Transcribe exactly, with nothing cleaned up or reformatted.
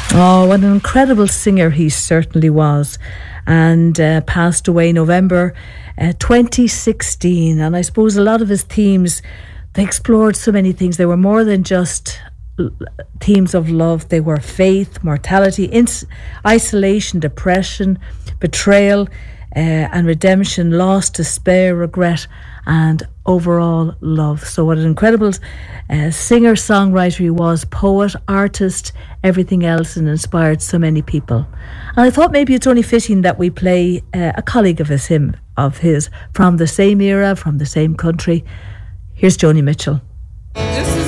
Oh, what an incredible singer he certainly was. And uh, passed away November uh, twenty sixteen. And I suppose a lot of his themes, they explored so many things. They were more than just l- themes of love. They were faith, mortality, ins- isolation, depression, betrayal, uh, and redemption, loss, despair, regret, and overall love. So what an incredible uh, singer, songwriter he was, poet, artist, everything else, and inspired so many people. And I thought maybe it's only fitting that we play uh, a colleague of his, him, of his, from the same era, from the same country. Here's Joni Mitchell. Just